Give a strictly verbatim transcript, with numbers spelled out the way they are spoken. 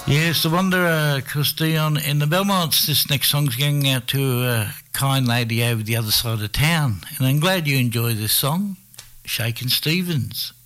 Yes, the Wanderer, Chris Dion in the Belmonts. This next song's going out to a kind lady over the other side of town. And I'm glad you enjoy this song, Shakin' Stevens.